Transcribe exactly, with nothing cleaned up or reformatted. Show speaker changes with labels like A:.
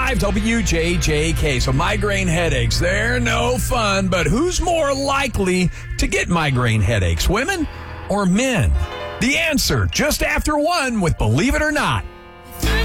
A: five W J J K. So migraine headaches, they're no fun, but who's more likely to get migraine headaches, women or men? The answer just after one with Believe It or Not.